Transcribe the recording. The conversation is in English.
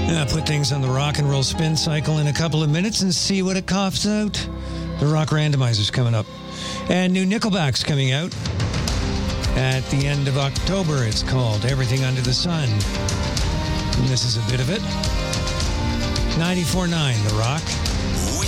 Put things on the rock and roll spin cycle in a couple of minutes and see what it coughs out. The Rock Randomizer's coming up. And new Nickelback's coming out at the end of October. It's called Everything Under the Sun. And this is a bit of it. 94.9 The Rock.